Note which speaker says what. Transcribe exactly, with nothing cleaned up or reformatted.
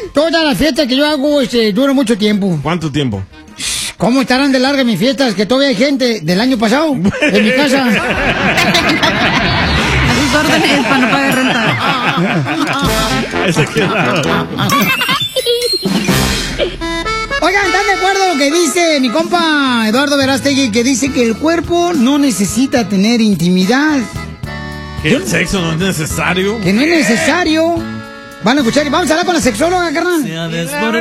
Speaker 1: Todas las fiestas que yo hago este, duran mucho tiempo.
Speaker 2: ¿Cuánto tiempo?
Speaker 1: ¿Cómo estarán de largas mis fiestas? Que todavía hay gente del año pasado en mi casa.
Speaker 3: A sus órdenes para no pagar renta.
Speaker 2: Ese queda.
Speaker 1: Oigan, ¿están de acuerdo con lo que dice mi compa Eduardo Verástegui? Que dice que el cuerpo no necesita tener intimidad.
Speaker 2: ¿Que el sexo no es necesario?
Speaker 1: Que no es necesario. Van a escuchar y vamos a hablar con la sexóloga, carnal.